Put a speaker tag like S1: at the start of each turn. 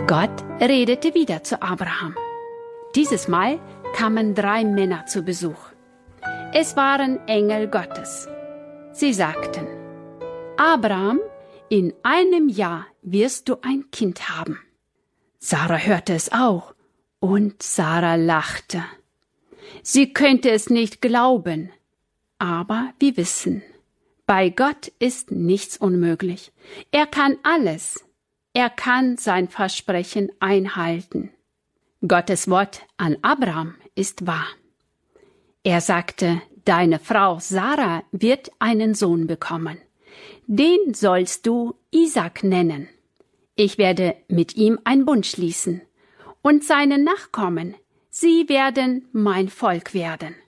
S1: Gott redete wieder zu Abraham. Dieses Mal kamen 3 Männer zu Besuch. Es waren Engel Gottes. Sie sagten: Abraham, in einem Jahr wirst du ein Kind haben. Sarah hörte es auch, und Sarah lachte. Sie könnte es nicht glauben, aber wir wissen, bei Gott ist nichts unmöglich. Er kann alles. Er kann sein Versprechen einhalten. Gottes Wort an Abraham ist wahr. Er sagte: Deine Frau Sarah wird einen Sohn bekommen. Den sollst du Isaak nennen. Ich werde mit ihm einen Bund schließen, und seine Nachkommen, sie werden mein Volk werden.